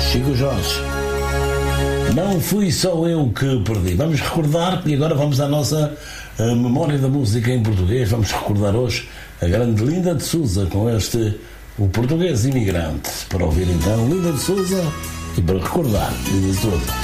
Chico Jorge. Não fui só eu que perdi. Vamos recordar, e agora vamos à nossa memória da música em português. Vamos recordar hoje a grande Linda de Souza com o português imigrante. Para ouvir então Linda de Souza e para recordar Linda de Souza.